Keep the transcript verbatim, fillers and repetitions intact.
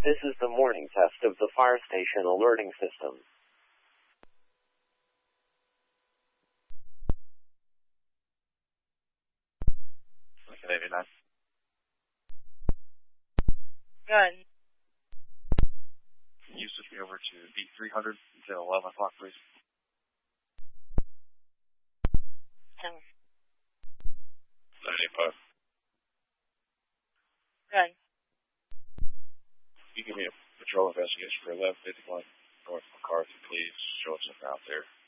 This is the morning test of the fire station alerting system. Lincoln eighty-nine. Good. Can you switch me over to beat three hundred until eleven o'clock, please? Seven. seventy-five. Good. You give me a patrol investigation for eleven fifty-one North McCarthy, please. Show us something out there.